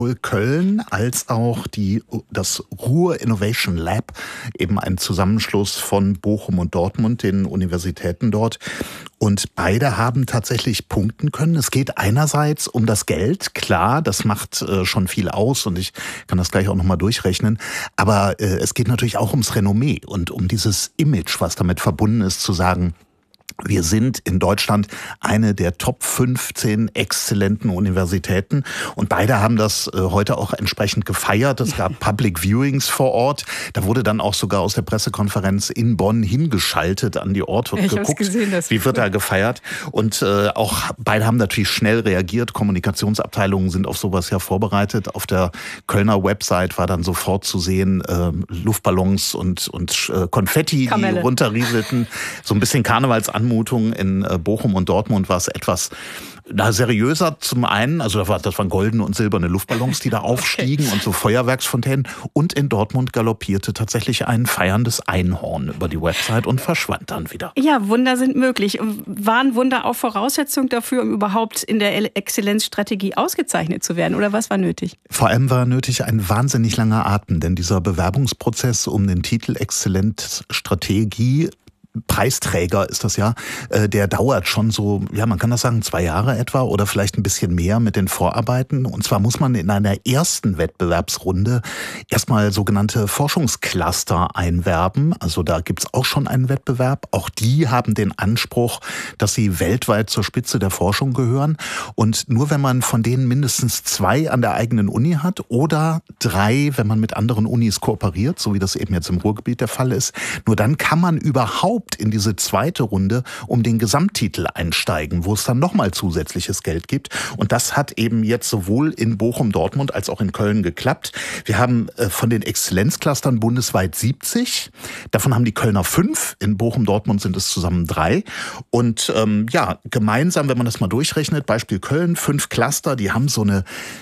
Sowohl Köln als auch das Ruhr Innovation Lab, eben ein Zusammenschluss von Bochum und Dortmund, den Universitäten dort. Und beide haben tatsächlich punkten können. Es geht einerseits um das Geld, klar, das macht schon viel aus und ich kann das gleich auch nochmal durchrechnen. Aber es geht natürlich auch ums Renommee und um dieses Image, was damit verbunden ist, zu sagen, wir sind in Deutschland eine der Top 15 exzellenten Universitäten und beide haben das heute auch entsprechend gefeiert. Es gab Public Viewings vor Ort. Da wurde dann auch sogar aus der Pressekonferenz in Bonn hingeschaltet an die Orte und geguckt, gesehen, wie wird da gefeiert. Und auch beide haben natürlich schnell reagiert. Kommunikationsabteilungen sind auf sowas ja vorbereitet. Auf der Kölner Website war dann sofort zu sehen Luftballons und Konfetti, die runterrieselten. So ein bisschen Karnevalsanmutung. In Bochum und Dortmund war es etwas seriöser zum einen, also das waren goldene und silberne Luftballons, die da aufstiegen und so Feuerwerksfontänen. Und in Dortmund galoppierte tatsächlich ein feierndes Einhorn über die Website und verschwand dann wieder. Ja, Wunder sind möglich. Waren Wunder auch Voraussetzung dafür, um überhaupt in der Exzellenzstrategie ausgezeichnet zu werden? Oder was war nötig? Vor allem war nötig ein wahnsinnig langer Atem, denn dieser Bewerbungsprozess um den Titel Exzellenzstrategie, Preisträger ist das ja, der dauert schon so, ja, man kann das sagen, 2 Jahre etwa oder vielleicht ein bisschen mehr mit den Vorarbeiten. Und zwar muss man in einer ersten Wettbewerbsrunde erstmal sogenannte Forschungscluster einwerben. Also da gibt's auch schon einen Wettbewerb. Auch die haben den Anspruch, dass sie weltweit zur Spitze der Forschung gehören. Und nur wenn man von denen mindestens 2 an der eigenen Uni hat oder 3, wenn man mit anderen Unis kooperiert, so wie das eben jetzt im Ruhrgebiet der Fall ist, nur dann kann man überhaupt in diese zweite Runde um den Gesamttitel einsteigen, wo es dann nochmal zusätzliches Geld gibt. Und das hat eben jetzt sowohl in Bochum, Dortmund als auch in Köln geklappt. Wir haben von den Exzellenzclustern bundesweit 70. Davon haben die Kölner 5. In Bochum, Dortmund sind es zusammen 3. Und gemeinsam, wenn man das mal durchrechnet, Beispiel Köln, 5 Cluster, die haben so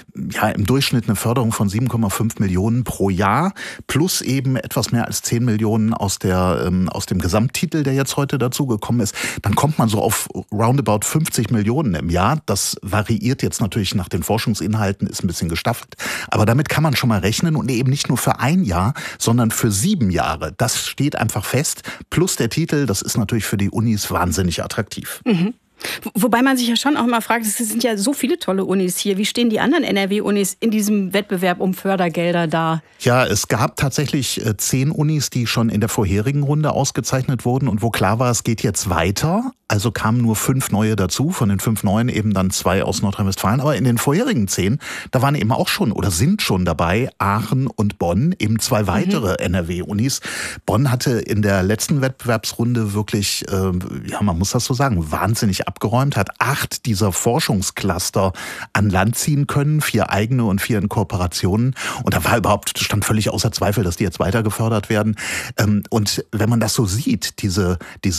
im Durchschnitt eine Förderung von 7,5 Millionen pro Jahr plus eben etwas mehr als 10 Millionen aus dem Gesamttitel, der jetzt heute dazugekommen ist, dann kommt man so auf roundabout 50 Millionen im Jahr. Das variiert jetzt natürlich nach den Forschungsinhalten, ist ein bisschen gestaffelt. Aber damit kann man schon mal rechnen und eben nicht nur für 1 Jahr, sondern für 7 Jahre. Das steht einfach fest. Plus der Titel, das ist natürlich für die Unis wahnsinnig attraktiv. Mhm. Wobei man sich ja schon auch mal fragt, es sind ja so viele tolle Unis hier. Wie stehen die anderen NRW-Unis in diesem Wettbewerb um Fördergelder da? Ja, es gab tatsächlich 10 Unis, die schon in der vorherigen Runde ausgezeichnet wurden und wo klar war, es geht jetzt weiter. Also kamen nur 5 neue dazu, von den 5 neuen eben dann 2 aus Nordrhein-Westfalen. Aber in den vorherigen 10, da waren eben auch schon oder sind schon dabei Aachen und Bonn, eben 2 weitere NRW-Unis. Bonn hatte in der letzten Wettbewerbsrunde wirklich, man muss das so sagen, wahnsinnig abgeräumt, hat 8 dieser Forschungscluster an Land ziehen können, 4 eigene und 4 in Kooperationen. Und da stand völlig außer Zweifel, dass die jetzt weiter gefördert werden. Und wenn man das so sieht, diese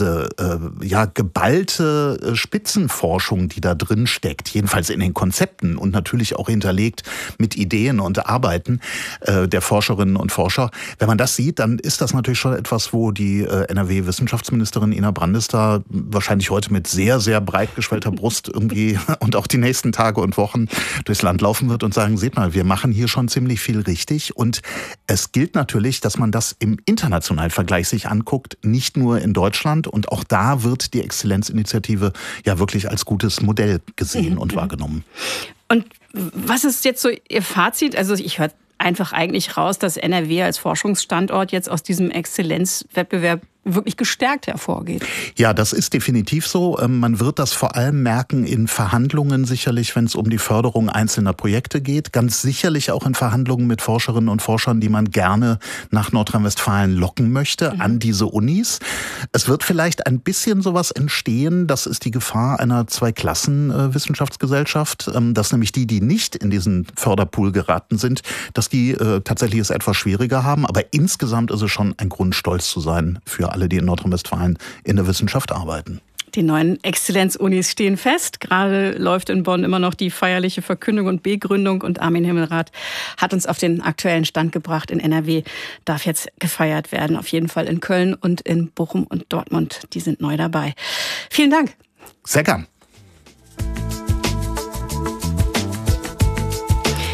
geballte Spitzenforschung, die da drin steckt, jedenfalls in den Konzepten und natürlich auch hinterlegt mit Ideen und Arbeiten der Forscherinnen und Forscher, wenn man das sieht, dann ist das natürlich schon etwas, wo die NRW-Wissenschaftsministerin Ina Brandes da wahrscheinlich heute mit sehr, sehr breit geschwellter Brust irgendwie und auch die nächsten Tage und Wochen durchs Land laufen wird und sagen, seht mal, wir machen hier schon ziemlich viel richtig. Und es gilt natürlich, dass man das im internationalen Vergleich sich anguckt, nicht nur in Deutschland. Und auch da wird die Exzellenzinitiative ja wirklich als gutes Modell gesehen und wahrgenommen. Und was ist jetzt so Ihr Fazit? Also ich höre einfach eigentlich raus, dass NRW als Forschungsstandort jetzt aus diesem Exzellenzwettbewerb wirklich gestärkt hervorgeht. Ja, das ist definitiv so. Man wird das vor allem merken in Verhandlungen sicherlich, wenn es um die Förderung einzelner Projekte geht. Ganz sicherlich auch in Verhandlungen mit Forscherinnen und Forschern, die man gerne nach Nordrhein-Westfalen locken möchte, an diese Unis. Es wird vielleicht ein bisschen sowas entstehen, das ist die Gefahr einer Zwei-Klassen-Wissenschaftsgesellschaft, dass nämlich die nicht in diesen Förderpool geraten sind, dass die tatsächlich es etwas schwieriger haben. Aber insgesamt ist es schon ein Grund, stolz zu sein für alle, die in Nordrhein-Westfalen in der Wissenschaft arbeiten. Die neuen Exzellenzunis stehen fest. Gerade läuft in Bonn immer noch die feierliche Verkündung und Begründung. Und Armin Himmelrath hat uns auf den aktuellen Stand gebracht. In NRW darf jetzt gefeiert werden. Auf jeden Fall in Köln und in Bochum und Dortmund. Die sind neu dabei. Vielen Dank. Sehr gern.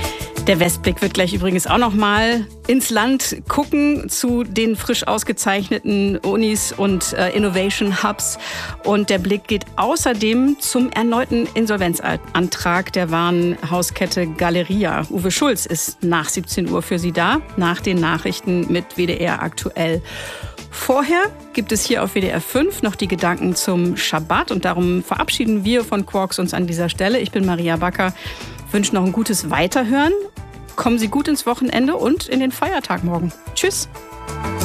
Der Westblick wird gleich übrigens auch noch mal ins Land gucken zu den frisch ausgezeichneten Unis und Innovation Hubs. Und der Blick geht außerdem zum erneuten Insolvenzantrag der Warenhauskette Galeria. Uwe Schulz ist nach 17 Uhr für Sie da, nach den Nachrichten mit WDR aktuell. Vorher gibt es hier auf WDR 5 noch die Gedanken zum Schabbat. Und darum verabschieden wir von Quarks uns an dieser Stelle. Ich bin Maria Backer. Wünsche noch ein gutes Weiterhören. Kommen Sie gut ins Wochenende und in den Feiertag morgen. Tschüss.